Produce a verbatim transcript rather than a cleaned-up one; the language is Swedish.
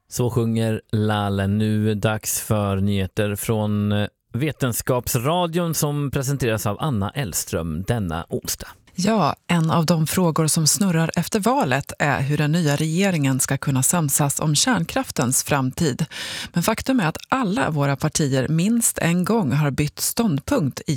Så sjunger Lalle. Nu dags för nyheter från Vetenskapsradion som presenteras av Anna Elström denna onsdag. Ja, en av de frågor som snurrar efter valet är hur den nya regeringen ska kunna samsas om kärnkraftens framtid. Men faktum är att alla våra partier minst en gång har bytt ståndpunkt i